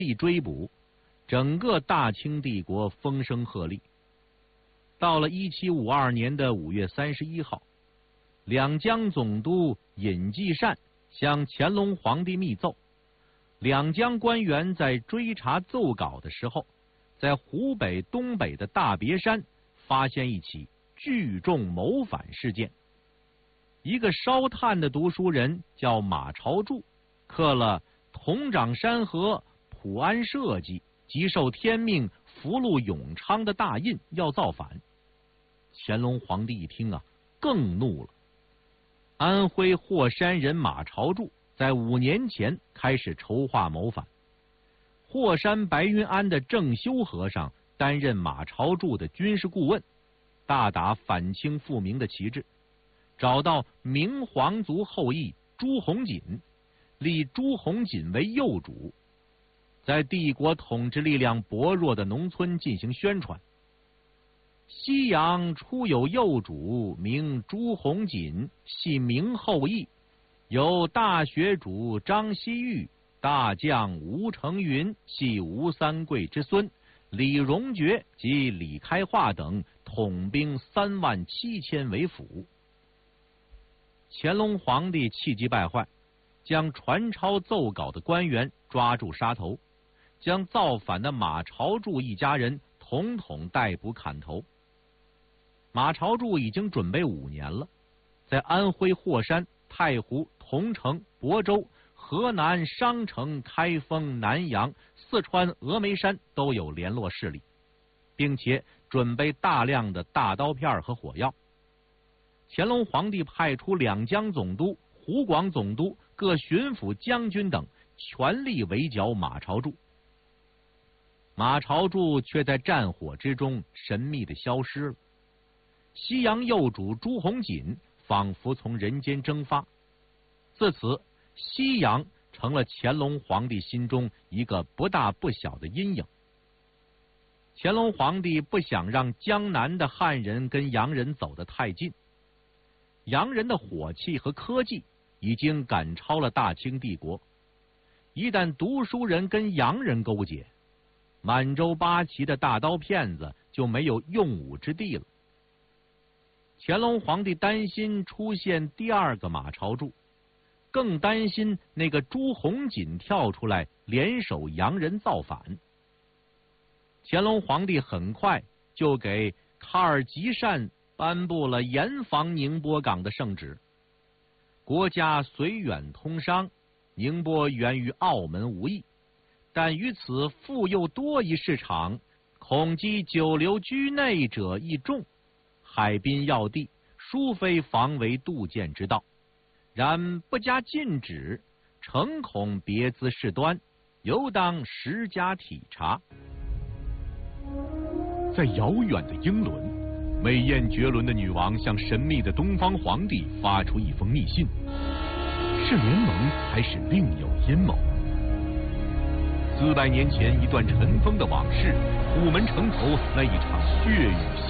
力追捕，整个大清帝国风声鹤唳。到了1752年的5月31号，两江总督尹继善向乾隆皇帝密奏，两江官员在追查奏稿的时候，在湖北东北的大别山发现一起聚众谋反事件。一个烧炭的读书人叫马朝柱，刻了同掌山河普安社稷，即受天命福禄永昌的大印，要造反。乾隆皇帝一听啊，更怒了。安徽霍山人马朝柱在5年前开始筹划谋反，霍山白云庵的郑修和尚担任马朝柱的军事顾问，大打反清复明的旗帜，找到明皇族后裔朱洪锦，立朱洪锦为右主，在帝国统治力量薄弱的农村进行宣传。西洋初有右主，名朱洪锦，系明后裔，有大学主张希玉、大将吴承云，系吴三桂之孙，李荣觉及李开化等统兵37000为辅。乾隆皇帝气急败坏，将传抄奏稿的官员抓住杀头，将造反的马朝柱一家人统统逮捕砍头。马朝柱已经准备5年了，在安徽霍山、太湖、桐城、亳州、河南商城、开封、南阳、四川峨眉山都有联络势力，并且准备大量的大刀片和火药。乾隆皇帝派出两江总督、湖广总督、各巡抚将军等全力围剿马朝柱。马朝柱却在战火之中神秘地消失了。西洋右主朱洪锦仿佛从人间蒸发，自此西洋成了乾隆皇帝心中一个不大不小的阴影。乾隆皇帝不想让江南的汉人跟洋人走得太近，洋人的火气和科技已经赶超了大清帝国，一旦读书人跟洋人勾结，满洲八旗的大刀片子就没有用武之地了。乾隆皇帝担心出现第二个马朝柱，更担心那个朱洪锦跳出来联手洋人造反。乾隆皇帝很快就给卡尔吉善颁布了严防宁波港的圣旨。国家虽远通商，宁波原与澳门无异，但于此复又多一市场，恐击久留居内者亦众。海滨要地，殊非防为渡舰之道，然不加禁止，诚恐别滋事端，尤当实加体察。 在遥远的英伦，美艳绝伦的女王向神秘的东方皇帝发出一封密信，是联盟还是另有阴谋？400年前一段尘封的往事，虎门城头那一场血雨